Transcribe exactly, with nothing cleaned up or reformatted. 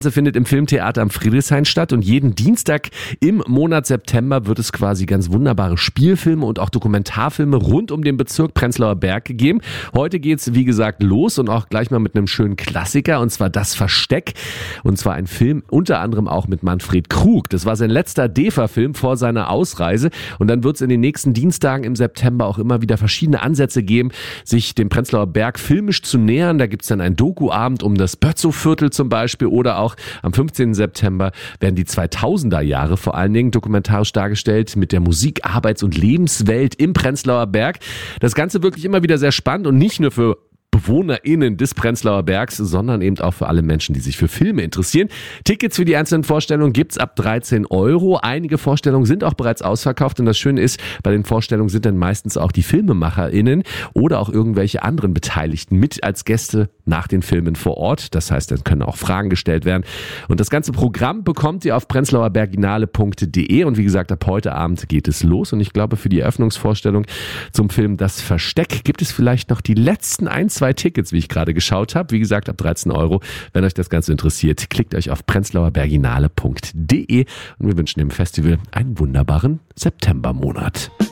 Findet im Filmtheater am Friedrichshain statt und jeden Dienstag im Monat September wird es quasi ganz wunderbare Spielfilme und auch Dokumentarfilme rund um den Bezirk Prenzlauer Berg gegeben. Heute geht's wie gesagt los und auch gleich mal mit einem schönen Klassiker, und zwar Das Versteck, und zwar ein Film unter anderem auch mit Manfred Krug. Das war sein letzter D E F A-Film vor seiner Ausreise, und dann wird es in den nächsten Dienstagen im September auch immer wieder verschiedene Ansätze geben, sich dem Prenzlauer Berg filmisch zu nähern. Da gibt's dann einen Doku-Abend um das Bötzow-Viertel zum Beispiel, oder auch am fünfzehnten September werden die zweitausender Jahre vor allen Dingen dokumentarisch dargestellt mit der Musik-, Arbeits- und Lebenswelt im Prenzlauer Berg. Das Ganze wirklich immer wieder sehr spannend und nicht nur für BewohnerInnen des Prenzlauer Bergs, sondern eben auch für alle Menschen, die sich für Filme interessieren. Tickets für die einzelnen Vorstellungen gibt's ab dreizehn Euro. Einige Vorstellungen sind auch bereits ausverkauft, und das Schöne ist, bei den Vorstellungen sind dann meistens auch die FilmemacherInnen oder auch irgendwelche anderen Beteiligten mit als Gäste nach den Filmen vor Ort. Das heißt, dann können auch Fragen gestellt werden. Und das ganze Programm bekommt ihr auf prenzlauerberginale punkt de, und wie gesagt, ab heute Abend geht es los, und ich glaube, für die Eröffnungsvorstellung zum Film Das Versteck gibt es vielleicht noch die letzten ein, zwei Tickets, wie ich gerade geschaut habe. Wie gesagt, ab dreizehn Euro. Wenn euch das Ganze interessiert, klickt euch auf prenzlauerberginale punkt de, und wir wünschen dem Festival einen wunderbaren Septembermonat.